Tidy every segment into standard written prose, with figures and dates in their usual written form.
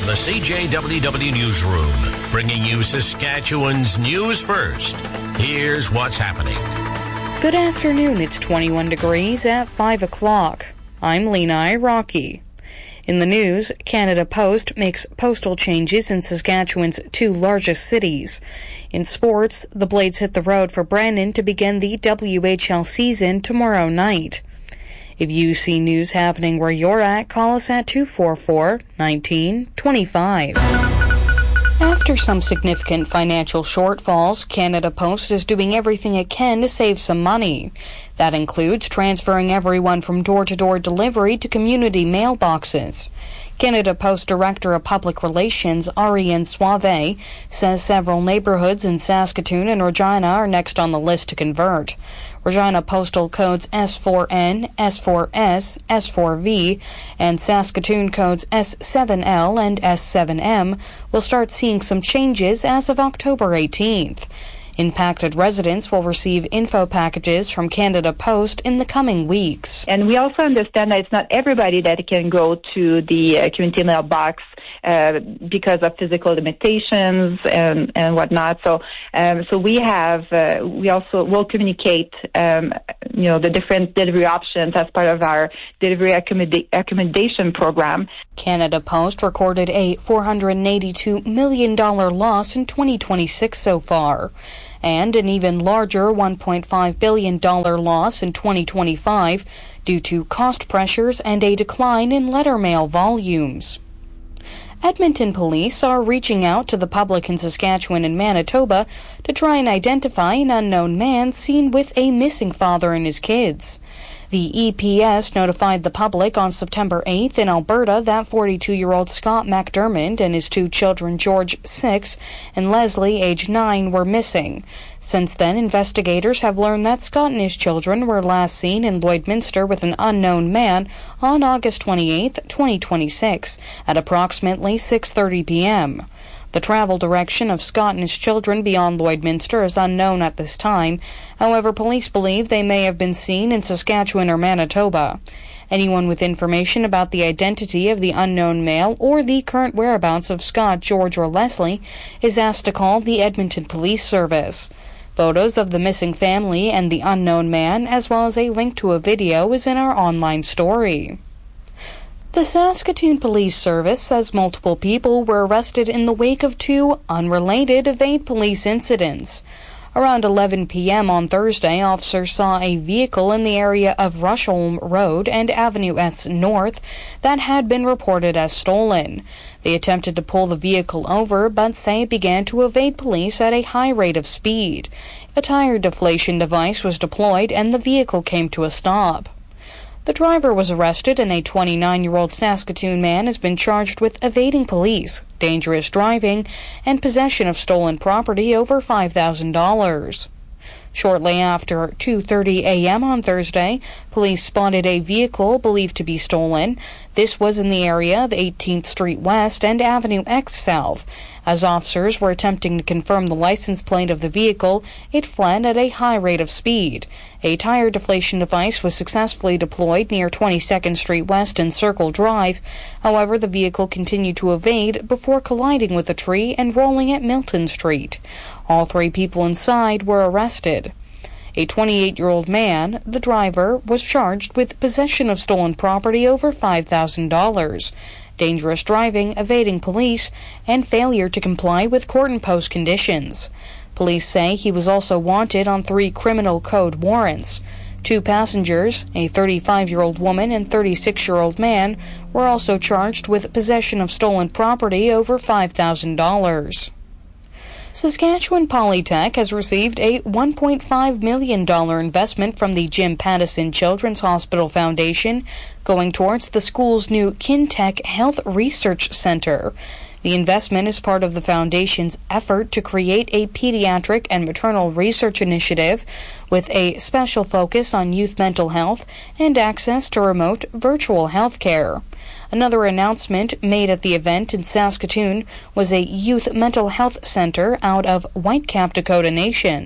the CJWW Newsroom, bringing you Saskatchewan's news first. Here's what's happening. Good afternoon. It's 21 degrees at 5 o'clock. I'm Lena Rocky. In the news, Canada Post makes postal changes in Saskatchewan's two largest cities. In sports, the Blades hit the road for Brandon to begin the WHL season tomorrow night. If you see news happening where you're at, call us at 244-1925. After some significant financial shortfalls, Canada Post is doing everything it can to save some money. That includes transferring everyone from door-to-door delivery to community mailboxes. Canada Post Director of Public Relations, Ariane Suave, says several neighborhoods in Saskatoon and Regina are next on the list to convert. Regina postal codes S4N, S4S, S4V, and Saskatoon codes S7L and S7M will start seeing some changes as of October 18th. Impacted residents will receive info packages from Canada Post in the coming weeks. And we also understand that it's not everybody that can go to the community mailbox because of physical limitations and whatnot. So we also will communicate the different delivery options as part of our delivery accommodation program. Canada Post recorded a $482 million loss in 2026 so far, and an even larger $1.5 billion loss in 2025 due to cost pressures and a decline in letter mail volumes. Edmonton police are reaching out to the public in Saskatchewan and Manitoba to try and identify an unknown man seen with a missing father and his kids. The EPS notified the public on September 8th in Alberta that 42-year-old Scott McDermott and his two children, George, 6, and Leslie, age 9, were missing. Since then, investigators have learned that Scott and his children were last seen in Lloydminster with an unknown man on August 28, 2026, at approximately 6:30 p.m. The travel direction of Scott and his children beyond Lloydminster is unknown at this time. However, police believe they may have been seen in Saskatchewan or Manitoba. Anyone with information about the identity of the unknown male or the current whereabouts of Scott, George, or Leslie is asked to call the Edmonton Police Service. Photos of the missing family and the unknown man, as well as a link to a video, is in our online story. The Saskatoon Police Service says multiple people were arrested in the wake of two unrelated evade police incidents. Around 11 p.m. on Thursday, officers saw a vehicle in the area of Rusholme Road and Avenue S North that had been reported as stolen. They attempted to pull the vehicle over, but say it began to evade police at a high rate of speed. A tire deflation device was deployed and the vehicle came to a stop. The driver was arrested, and a 29-year-old Saskatoon man has been charged with evading police, dangerous driving, and possession of stolen property over $5,000. Shortly after 2:30 a.m. on Thursday, police spotted a vehicle believed to be stolen. This was in the area of 18th Street West and Avenue X South. As officers were attempting to confirm the license plate of the vehicle, it fled at a high rate of speed. A tire deflation device was successfully deployed near 22nd Street West and Circle Drive. However, the vehicle continued to evade before colliding with a tree and rolling at Milton Street. All three people inside were arrested. A 28-year-old man, the driver, was charged with possession of stolen property over $5,000, dangerous driving, evading police, and failure to comply with court-imposed conditions. Police say he was also wanted on 3 criminal code warrants. 2 passengers, a 35-year-old woman and 36-year-old man, were also charged with possession of stolen property over $5,000. Saskatchewan Polytech has received a $1.5 million investment from the Jim Pattison Children's Hospital Foundation, going towards the school's new Kintech Health Research Center. The investment is part of the Foundation's effort to create a pediatric and maternal research initiative with a special focus on youth mental health and access to remote virtual health care. Another announcement made at the event in Saskatoon was a youth mental health center out of Whitecap, Dakota Nation.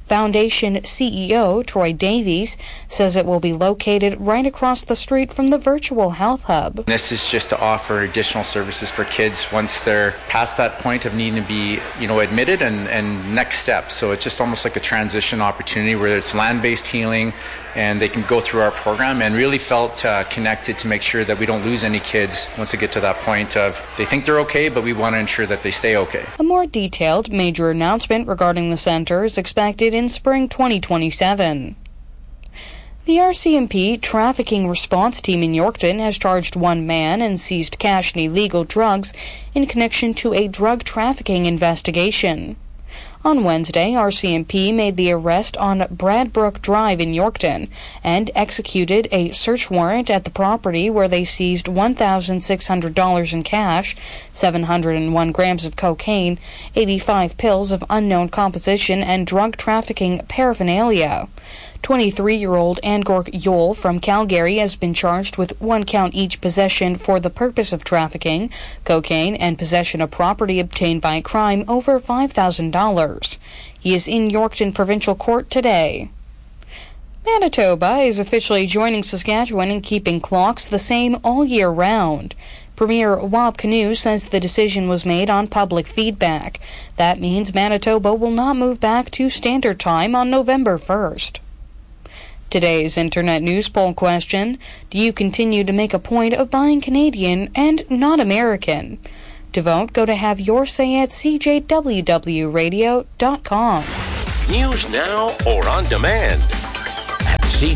Foundation CEO Troy Davies says it will be located right across the street from the virtual health hub. This is just to offer additional services for kids once they're past that point of needing to be, admitted and next steps. So it's just almost like a transition opportunity where it's land-based healing and they can go through our program, and really felt connected to make sure that we don't lose any kids once they get to that point of they think they're okay, but we want to ensure that they stay okay. A more detailed major announcement regarding the center is expected in spring 2027. The RCMP Trafficking Response Team in Yorkton has charged one man and seized cash and illegal drugs in connection to a drug trafficking investigation. On Wednesday, RCMP made the arrest on Bradbrook Drive in Yorkton and executed a search warrant at the property where they seized $1,600 in cash, 701 grams of cocaine, 85 pills of unknown composition, and drug trafficking paraphernalia. 23-year-old Angork Yole from Calgary has been charged with 1 count each possession for the purpose of trafficking, cocaine, and possession of property obtained by crime over $5,000. He is in Yorkton Provincial Court today. Manitoba is officially joining Saskatchewan in keeping clocks the same all year round. Premier Wab Kinew says the decision was made on public feedback. That means Manitoba will not move back to Standard Time on November 1st. Today's Internet News Poll question: do you continue to make a point of buying Canadian and not American? To vote, go to Have Your Say at CJWWRadio.com. News now or on demand at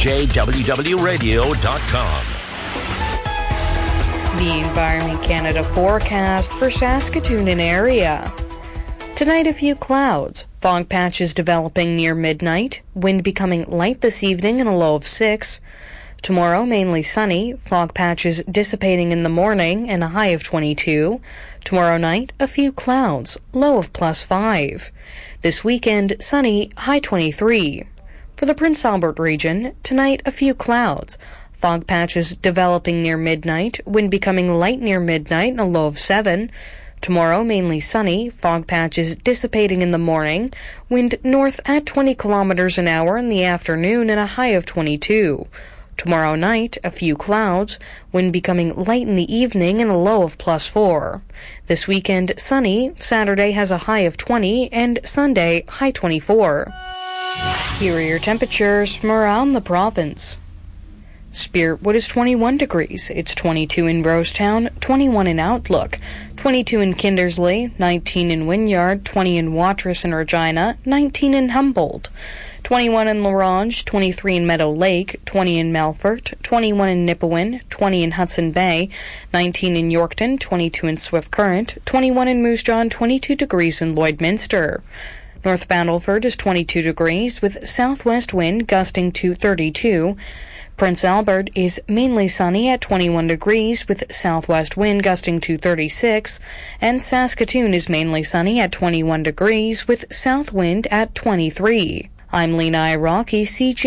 CJWWRadio.com. The Environment Canada forecast for Saskatoon and area. Tonight, a few clouds. Fog patches developing near midnight. Wind becoming light this evening and a low of 6. Tomorrow, mainly sunny. Fog patches dissipating in the morning and a high of 22. Tomorrow night, a few clouds. Low of +5. This weekend, sunny. High 23. For the Prince Albert region, tonight, a few clouds. Fog patches developing near midnight. Wind becoming light near midnight and a low of 7. Tomorrow, mainly sunny, fog patches dissipating in the morning, wind north at 20 kilometers an hour in the afternoon and a high of 22. Tomorrow night, a few clouds, wind becoming light in the evening and a low of +4. This weekend, sunny, Saturday has a high of 20 and Sunday, high 24. Here are your temperatures from around the province. Spiritwood is 21 degrees. It's 22 in Rosetown, 21 in Outlook, 22 in Kindersley, 19 in Wynyard, 20 in Watrous and Regina, 19 in Humboldt, 21 in La Ronge, 23 in Meadow Lake, 20 in Melfort, 21 in Nipawin, 20 in Hudson Bay, 19 in Yorkton, 22 in Swift Current, 21 in Moose Jaw, 22 degrees in Lloydminster. North Battleford is 22 degrees with southwest wind gusting to 32. Prince Albert is mainly sunny at 21 degrees with southwest wind gusting to 36, and Saskatoon is mainly sunny at 21 degrees with south wind at 23. I'm Lena Iraqi,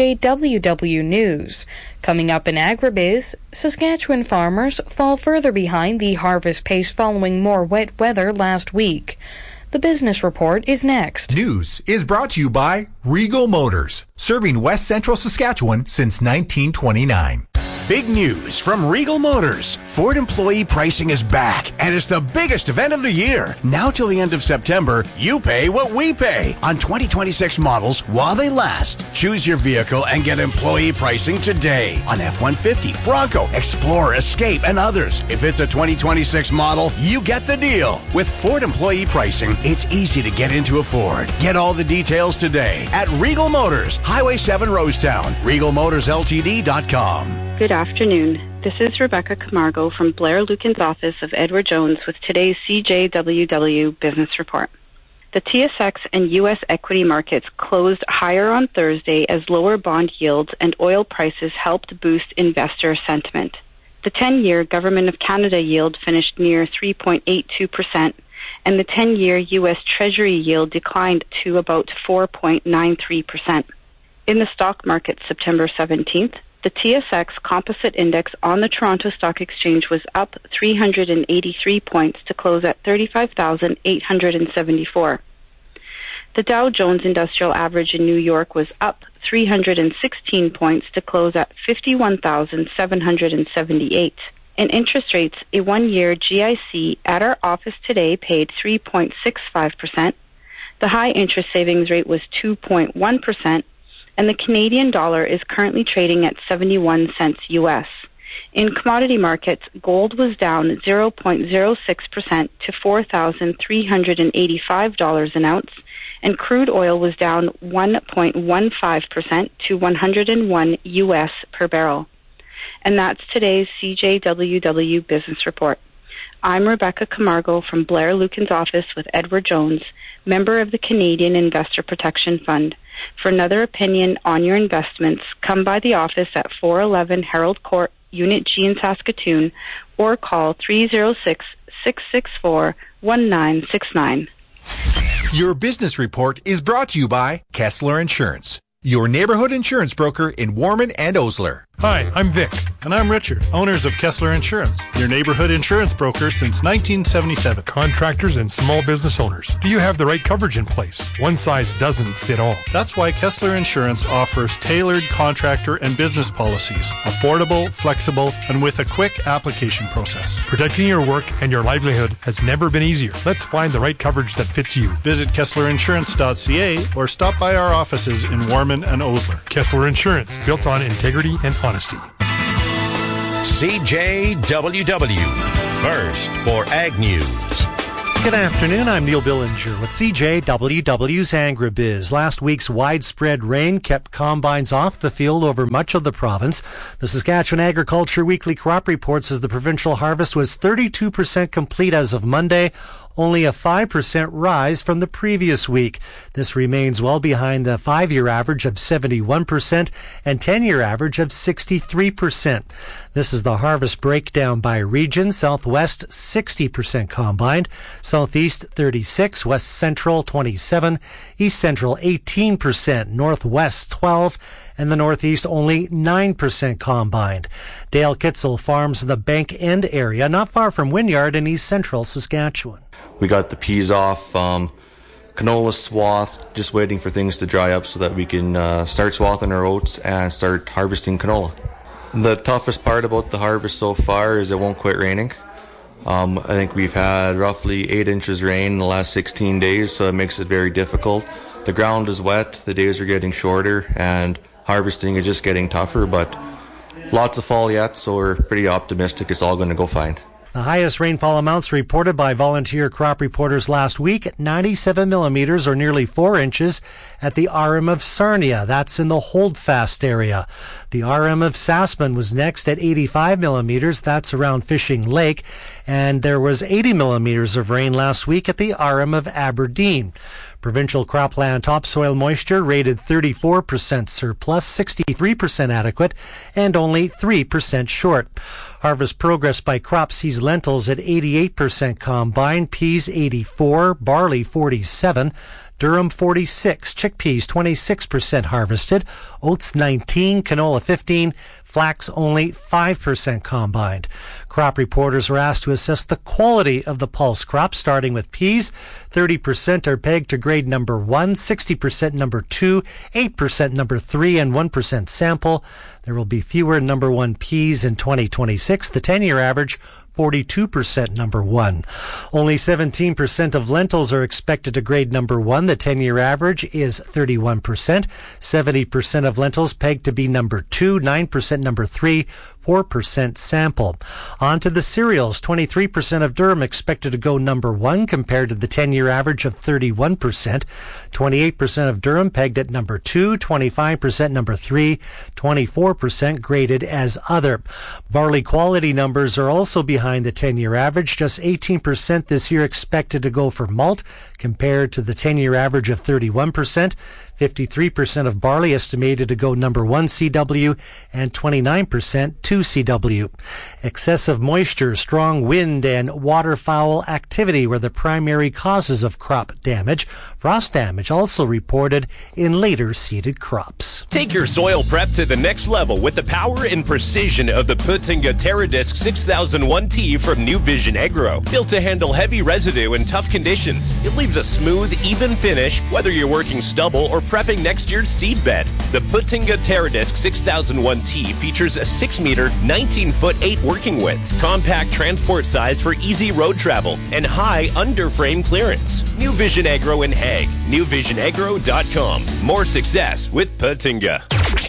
CJWW News. Coming up in Agribiz, Saskatchewan farmers fall further behind the harvest pace following more wet weather last week. The business report is next. News is brought to you by Regal Motors, serving West Central Saskatchewan since 1929. Big news from Regal Motors. Ford employee pricing is back, and it's the biggest event of the year. Now till the end of September, you pay what we pay on 2026 models while they last. Choose your vehicle and get employee pricing today on F-150, Bronco, Explorer, Escape, and others. If it's a 2026 model, you get the deal. With Ford employee pricing, it's easy to get into a Ford. Get all the details today at Regal Motors, Highway 7 Rosetown, regalmotorsltd.com. Good afternoon. This is Rebecca Camargo from Blair Lucan's office of Edward Jones with today's CJWW Business Report. The TSX and U.S. equity markets closed higher on Thursday as lower bond yields and oil prices helped boost investor sentiment. The 10-year Government of Canada yield finished near 3.82%, and the 10-year U.S. Treasury yield declined to about 4.93%. In the stock market September 17th, the TSX Composite Index on the Toronto Stock Exchange was up 383 points to close at 35,874. The Dow Jones Industrial Average in New York was up 316 points to close at 51,778. In interest rates, a one-year GIC at our office today paid 3.65%. The high interest savings rate was 2.1%, and the Canadian dollar is currently trading at 71 cents U.S. In commodity markets, gold was down 0.06% to $4,385 an ounce, and crude oil was down 1.15% to 101 U.S. per barrel. And that's today's CJWW Business Report. I'm Rebecca Camargo from Blair Lucan's office with Edward Jones, member of the Canadian Investor Protection Fund. For another opinion on your investments, come by the office at 411 Herald Court, Unit G in Saskatoon, or call 306-664-1969. Your business report is brought to you by Kessler Insurance, your neighborhood insurance broker in Warman and Osler. Hi, I'm Vic. And I'm Richard, owners of Kessler Insurance, your neighborhood insurance broker since 1977. Contractors and small business owners, do you have the right coverage in place? One size doesn't fit all. That's why Kessler Insurance offers tailored contractor and business policies, affordable, flexible, and with a quick application process. Protecting your work and your livelihood has never been easier. Let's find the right coverage that fits you. Visit KesslerInsurance.ca or stop by our offices in Warman and Osler. Kessler Insurance, built on integrity and honesty. CJWW, first for Ag News. Good afternoon, I'm Neil Billinger with CJWW's Agribiz. Last week's widespread rain kept combines off the field over much of the province. The Saskatchewan Agriculture Weekly Crop Report says the provincial harvest was 32% complete as of Monday, only a 5% rise from the previous week. This remains well behind the 5-year average of 71% and 10-year average of 63%. This is the harvest breakdown by region. Southwest, 60% combined. Southeast, 36%. West Central, 27%. East Central, 18%. Northwest, 12%. And the Northeast, only 9% combined. Dale Kitzel farms in the Bank End area, not far from Wynyard in East Central Saskatchewan. We got the peas off, canola swath, just waiting for things to dry up so that we can start swathing our oats and start harvesting canola. The toughest part about the harvest so far is it won't quit raining. I think we've had roughly 8 inches rain in the last 16 days, so it makes it very difficult. The ground is wet, the days are getting shorter, and harvesting is just getting tougher, but lots of fall yet, so we're pretty optimistic it's all going to go fine. The highest rainfall amounts reported by volunteer crop reporters last week at 97 millimeters or nearly 4 inches at the RM of Sarnia. That's in the Holdfast area. The RM of Saskman was next at 85 millimeters. That's around Fishing Lake. And there was 80 millimeters of rain last week at the RM of Aberdeen. Provincial cropland topsoil moisture rated 34% surplus, 63% adequate, and only 3% short. Harvest progress by crop sees lentils at 88% combined, peas 84%, barley 47%, durum 46%, chickpeas 26% harvested, oats 19%, canola 15%, flax only 5% combined. Crop reporters are asked to assess the quality of the pulse crop, starting with peas. 30% are pegged to grade number 1, 60% number 2, 8% number 3, and 1% sample. There will be fewer number 1 peas in 2026. The 10-year average, 42% number 1. Only 17% of lentils are expected to grade number 1. The 10-year average is 31%. 70% of lentils pegged to be number 2, 9% number 3, 4% sample. On to the cereals. 23% of durum expected to go number 1 compared to the 10-year average of 31%. 28% of durum pegged at number 2, 25% number 3, 24% graded as other. Barley quality numbers are also behind the 10-year average. Just 18% this year expected to go for malt compared to the 10-year average of 31%. 53% of barley estimated to go number 1 CW and 29% 2 CW. Excessive moisture, strong wind, and waterfowl activity were the primary causes of crop damage. Frost damage also reported in later seeded crops. Take your soil prep to the next level with the power and precision of the Puttinga TerraDisc 6001T from New Vision Agro. Built to handle heavy residue in tough conditions, it leaves a smooth, even finish, whether you're working stubble or prepping next year's seed bed. The Puttinga TerraDisc 6001T features a 6-meter, 19-foot 8 working width, compact transport size for easy road travel, and high under-frame clearance. New Vision Agro in Hague. NewVisionAgro.com. More success with Puttinga.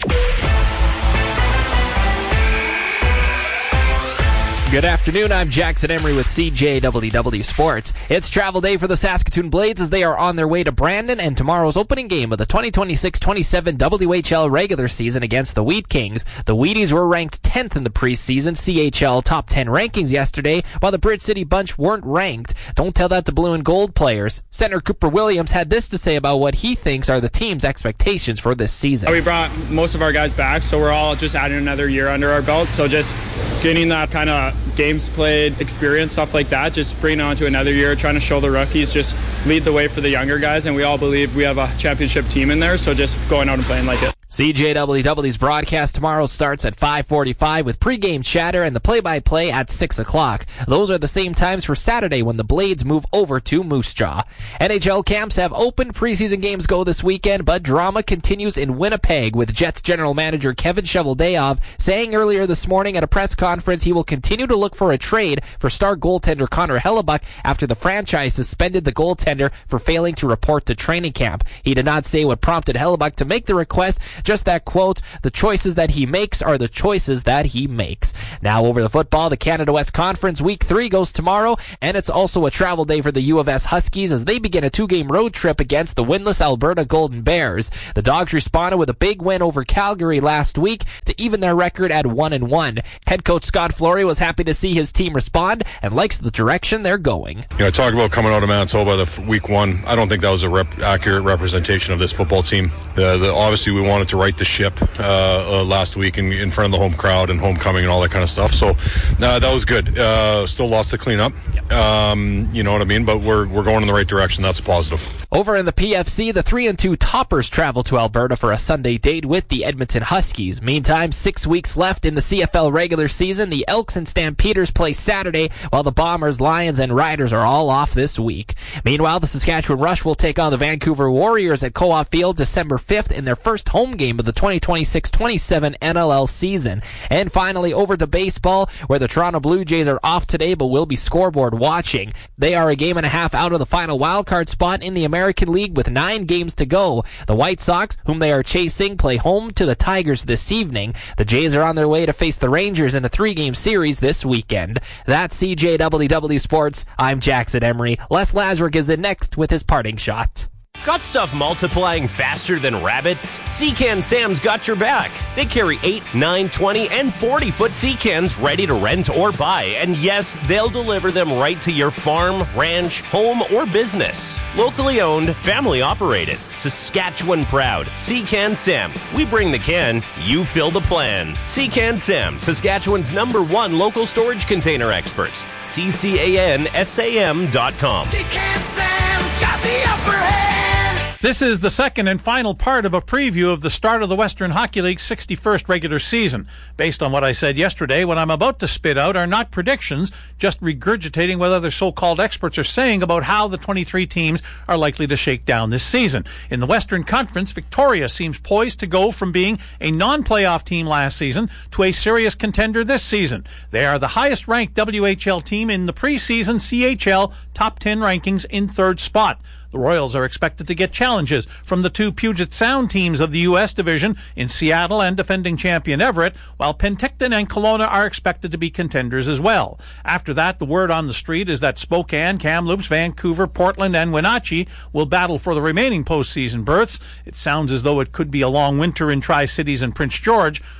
Good afternoon, I'm Jackson Emery with CJWW Sports. It's travel day for the Saskatoon Blades as they are on their way to Brandon and tomorrow's opening game of the 2026-27 WHL regular season against the Wheat Kings. The Wheaties were ranked 10th in the preseason CHL top 10 rankings yesterday, while the Bridge City Bunch weren't ranked. Don't tell that to blue and gold players. Center Cooper Williams had this to say about what he thinks are the team's expectations for this season. We brought most of our guys back, so we're all just adding another year under our belt, so just getting that kind of games played experience, stuff like that, just bringing on to another year, trying to show the rookies, just lead the way for the younger guys, and we all believe we have a championship team in there, so just going out and playing like it. CJWW's broadcast tomorrow starts at 5:45 with pregame chatter and the play-by-play at 6 o'clock. Those are the same times for Saturday when the Blades move over to Moose Jaw. NHL camps have opened. Preseason games go this weekend, but drama continues in Winnipeg with Jets general manager Kevin Cheveldayoff saying earlier this morning at a press conference he will continue to look for a trade for star goaltender Connor Hellebuck after the franchise suspended the goaltender for failing to report to training camp. He did not say what prompted Hellebuck to make the request, just that, quote, the choices that he makes are the choices that he makes. Now over the football, the Canada West Conference Week 3 goes tomorrow, and it's also a travel day for the U of S Huskies as they begin a 2-game road trip against the winless Alberta Golden Bears. The Dogs responded with a big win over Calgary last week to even their record at 1-1. Head coach Scott Flory was happy to see his team respond and likes the direction they're going. Talk about coming out of Manitoba week 1. I don't think that was a accurate representation of this football team. Obviously, we wanted to right the ship last week in front of the home crowd and homecoming and all that kind of stuff. So that was good. Still lots to clean up. You know what I mean? But we're going in the right direction. That's positive. Over in the PFC, the 3-2 toppers travel to Alberta for a Sunday date with the Edmonton Huskies. Meantime, 6 weeks left in the CFL regular season. The Elks and Stampeders play Saturday, while the Bombers, Lions, and Riders are all off this week. Meanwhile, the Saskatchewan Rush will take on the Vancouver Warriors at Co-op Field December 5th in their first home game of the 2026-27 NLL season. And finally, over to baseball, where the Toronto Blue Jays are off today but will be scoreboard watching. They are a game and a half out of the final wildcard spot in the American League with 9 games to go. The White Sox, whom they are chasing, play home to the Tigers this evening. The Jays are on their way to face the Rangers in a 3-game series this weekend. That's CJWW Sports. I'm Jackson Emery. Les Lazarick is in next with his parting shot. Got stuff multiplying faster than rabbits? Secan Sam's got your back. They carry 8, 9, 20, and 40-foot Secans ready to rent or buy. And yes, they'll deliver them right to your farm, ranch, home, or business. Locally owned, family operated. Saskatchewan proud. Secan Sam. We bring the can, you fill the plan. Secan Sam, Saskatchewan's #1 local storage container experts. CCANSAM.com. Secan Sam's got the upper hand. This is the second and final part of a preview of the start of the Western Hockey League's 61st regular season. Based on what I said yesterday, what I'm about to spit out are not predictions, just regurgitating what other so-called experts are saying about how the 23 teams are likely to shake down this season. In the Western Conference, Victoria seems poised to go from being a non-playoff team last season to a serious contender this season. They are the highest-ranked WHL team in the preseason CHL top 10 rankings in 3rd spot. The Royals are expected to get challenges from the 2 Puget Sound teams of the U.S. division in Seattle and defending champion Everett, while Penticton and Kelowna are expected to be contenders as well. After that, the word on the street is that Spokane, Kamloops, Vancouver, Portland, and Wenatchee will battle for the remaining postseason berths. It sounds as though it could be a long winter in Tri-Cities and Prince George,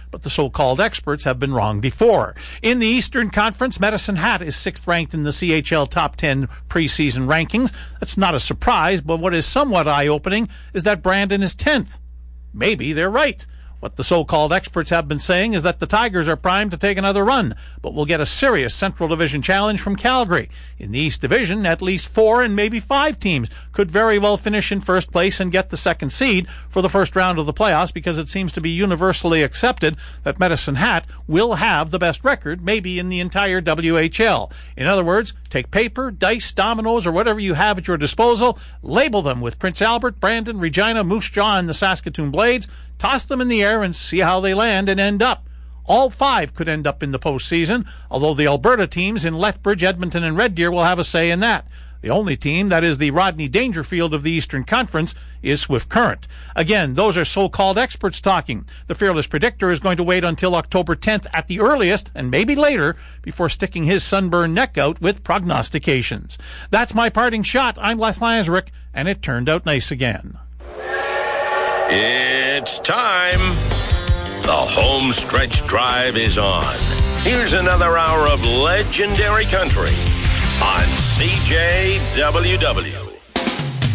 but the so-called experts have been wrong before. In the Eastern Conference, Medicine Hat is 6th ranked in the CHL Top 10 preseason rankings. That's not a surprise, but what is somewhat eye-opening is that Brandon is 10th. Maybe they're right. What the so-called experts have been saying is that the Tigers are primed to take another run, but will get a serious Central Division challenge from Calgary. In the East Division, at least 4 and maybe 5 teams could very well finish in first place and get the second seed for the first round of the playoffs, because it seems to be universally accepted that Medicine Hat will have the best record, maybe in the entire WHL. In other words, take paper, dice, dominoes, or whatever you have at your disposal, label them with Prince Albert, Brandon, Regina, Moose Jaw, and the Saskatoon Blades, toss them in the air and see how they land and end up. All 5 could end up in the postseason, although the Alberta teams in Lethbridge, Edmonton, and Red Deer will have a say in that. The only team that is the Rodney Dangerfield of the Eastern Conference is Swift Current. Again, those are so-called experts talking. The Fearless Predictor is going to wait until October 10th at the earliest, and maybe later, before sticking his sunburned neck out with prognostications. That's my parting shot. I'm Les Lazaruk, and it turned out nice again. It's time. The home stretch drive is on. Here's another hour of legendary country on CJWW.